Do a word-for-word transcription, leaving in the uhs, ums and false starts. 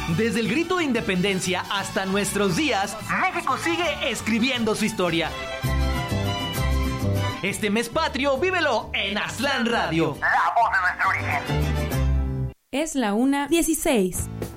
Desde el grito de independencia hasta nuestros días, México sigue escribiendo su historia. Este mes patrio, vívelo en Aztlán Radio. La voz de nuestro origen. Es la una dieciséis.